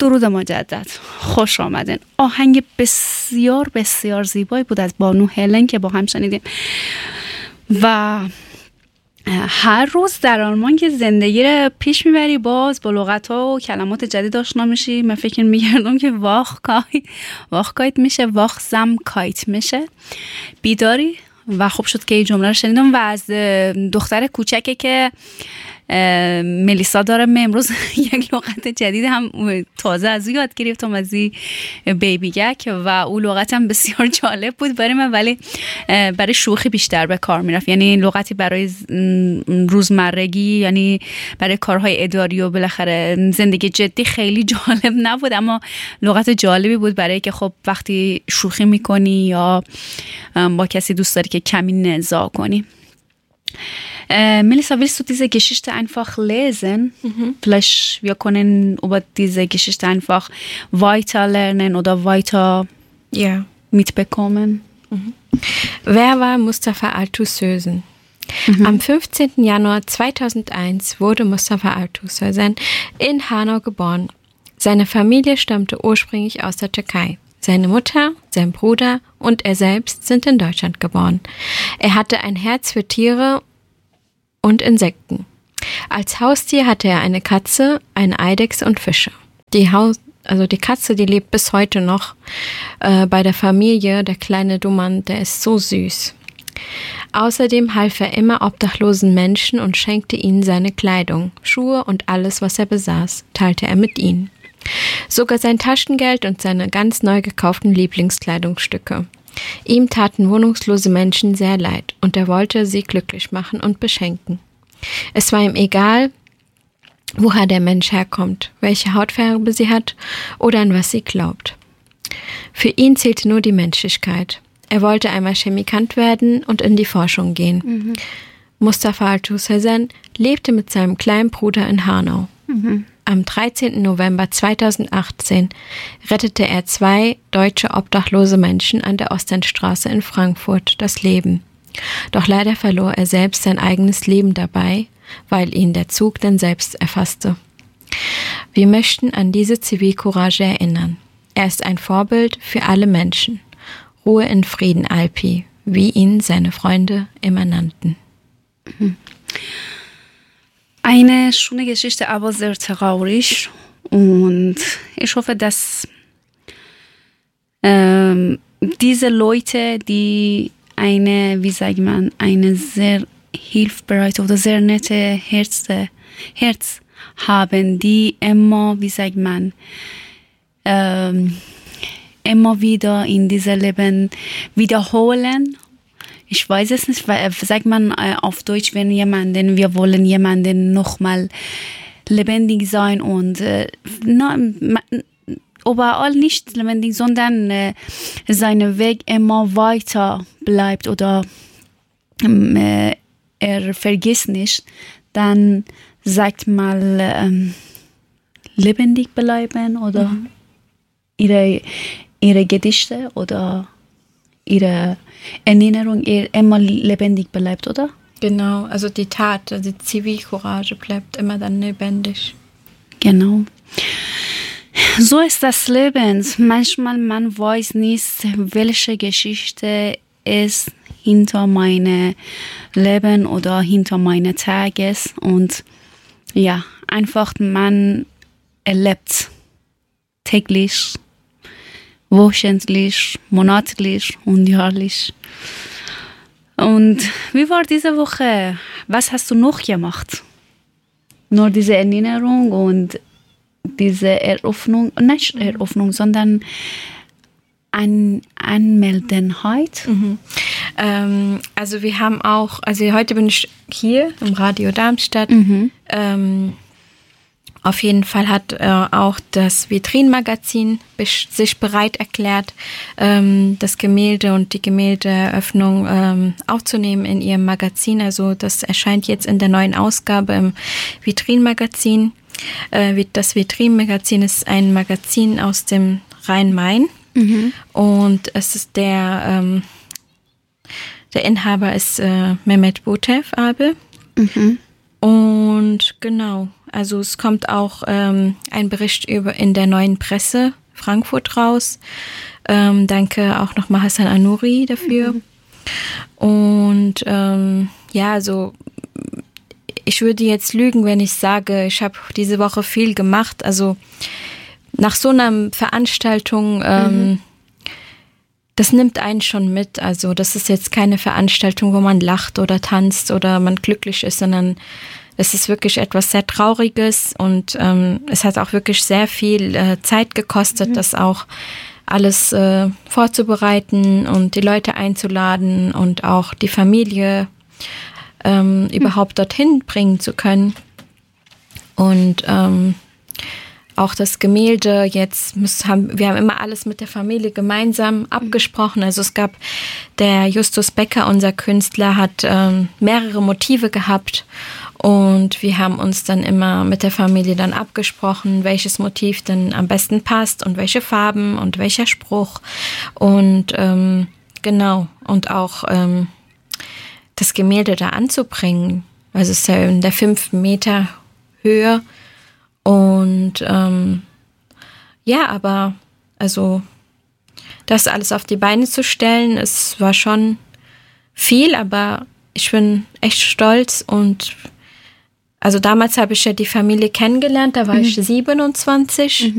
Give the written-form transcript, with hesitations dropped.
درود مجدد، خوش آمدین. آهنگ بسیار بسیار زیبایی بود از بانو هلن که با هم شنیدیم. و هر روز در آلمان که زندگی رو پیش میبری باز با لغت‌ها و کلمات جدید آشنا میشی. من فکر می‌کردم که واخکایت میشه، واخزامکایت میشه، بیداری. و خوب شد که این جمله رو شنیدم. و از دختر کوچکی که ملیسا دارم امروز یک لغت جدید هم تازه از او یاد گرفتم، از این بیبی گک، و اون لغت هم بسیار جالب بود برای من، ولی برای شوخی بیشتر به کار میرفت. یعنی لغتی برای روزمرگی، یعنی برای کارهای اداری و بالاخره زندگی جدی خیلی جالب نبود، اما لغت جالبی بود برای که خب وقتی شوخی میکنی یا با کسی دوست داری که کمی نزاع کنی. Melissa, willst du diese Geschichte einfach lesen? Vielleicht wir können über diese Geschichte einfach weiterlernen oder weiter mitbekommen. Wer war Mustafa Althusözen? Am 15. Januar 2001 wurde Mustafa Althusözen in Hanau geboren. Seine Familie stammte ursprünglich aus der Türkei. Seine Mutter, sein Bruder und er selbst sind in Deutschland geboren. Er hatte ein Herz für Tiere und Insekten. Als Haustier hatte er eine Katze, eine Eidechse und Fische. Die Katze, die lebt bis heute noch bei der Familie. Der kleine Duman, der ist so süß. Außerdem half er immer obdachlosen Menschen und schenkte ihnen seine Kleidung, Schuhe und alles, was er besaß, teilte er mit ihnen. Sogar sein Taschengeld und seine ganz neu gekauften Lieblingskleidungsstücke. Ihm taten wohnungslose Menschen sehr leid und er wollte sie glücklich machen und beschenken. Es war ihm egal, woher der Mensch herkommt, welche Hautfarbe sie hat oder an was sie glaubt. Für ihn zählte nur die Menschlichkeit. Er wollte einmal Chemikant werden und in die Forschung gehen. Mustafa Althusözen lebte mit seinem kleinen Bruder in Hanau. Am 13. November 2018 rettete er 2 deutsche obdachlose Menschen an der Ostendstraße in Frankfurt das Leben. Doch leider verlor er selbst sein eigenes Leben dabei, weil ihn der Zug dann selbst erfasste. Wir möchten an diese Zivilcourage erinnern. Er ist ein Vorbild für alle Menschen. Ruhe in Frieden, Alpi, wie ihn seine Freunde immer nannten. Eine schöne Geschichte, aber sehr traurig. Und ich hoffe, dass diese Leute, die eine sehr hilfsbereite oder sehr nette Herz haben, die immer, immer wieder in diesem Leben wiederholen. Ich weiß es nicht, sagt man auf Deutsch, wir wollen jemanden nochmal lebendig sein und überall nicht lebendig, sondern sein Weg immer weiter bleibt oder er vergisst nicht, dann sagt mal lebendig bleiben oder ihre Gedichte oder ihre Erinnerung immer lebendig bleibt, oder? Genau, also die Tat, also die Zivilcourage bleibt immer dann lebendig. Genau. So ist das Leben. Manchmal man weiß nicht, welche Geschichte ist hinter meinem Leben oder hinter meinen Tages. Und ja, einfach man erlebt täglich, wöchentlich, monatlich und jährlich. Und wie war diese Woche? Was hast du noch gemacht? Nur diese Erinnerung und diese Eröffnung, nicht Eröffnung, sondern Anmeldenheit. Also wir haben auch, also heute bin ich hier im Radio Darmstadt. Auf jeden Fall hat auch das Vitrinenmagazin sich bereit erklärt, das Gemälde und die Gemäldeeröffnung aufzunehmen in ihrem Magazin. Also das erscheint jetzt in der neuen Ausgabe im Vitrinenmagazin. Das Vitrinenmagazin ist ein Magazin aus dem Rhein-Main und es ist der Inhaber ist Mehmet Butev Abi. Und genau, Also es kommt auch ein Bericht in der Neuen Presse Frankfurt raus. Danke auch nochmal Hassan Anuri dafür. Und also ich würde jetzt lügen, wenn ich sage, ich habe diese Woche viel gemacht. Also nach so einer Veranstaltung, das nimmt einen schon mit. Also das ist jetzt keine Veranstaltung, wo man lacht oder tanzt oder man glücklich ist, sondern es ist wirklich etwas sehr Trauriges und es hat auch wirklich sehr viel Zeit gekostet, das auch alles vorzubereiten und die Leute einzuladen und auch die Familie überhaupt dorthin bringen zu können. Und auch das Gemälde jetzt, wir haben immer alles mit der Familie gemeinsam abgesprochen. Also es gab, der Justus Becker, unser Künstler, hat mehrere Motive gehabt und wir haben uns dann immer mit der Familie dann abgesprochen, welches Motiv denn am besten passt und welche Farben und welcher Spruch und genau, und auch das Gemälde da anzubringen. Also es ist ja in der 5 Meter Höhe. Und aber also das alles auf die Beine zu stellen, es war schon viel, aber ich bin echt stolz. Und also damals habe ich ja die Familie kennengelernt, da war ich 27.